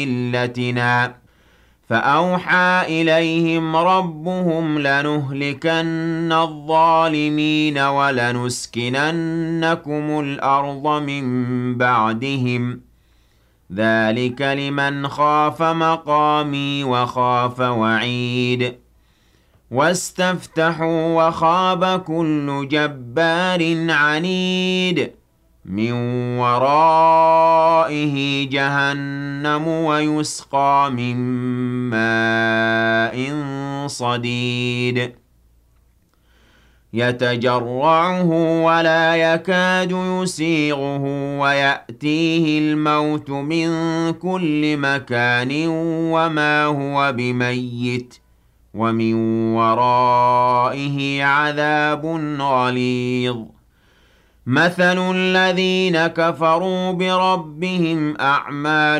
مِلَّتِنَا فأوحى إليهم ربهم لنهلكن الظالمين ولنسكننكم الأرض من بعدهم ذلك لمن خاف مقامي وخاف وعيد واستفتحوا وخاب كل جبار عنيد من ورائه جهنم ويسقى من ماء صديد يتجرعه ولا يكاد يسيغه ويأتيه الموت من كل مكان وما هو بميت ومن ورائه عذاب غليظ مثل الذين كفروا بربهم أعمال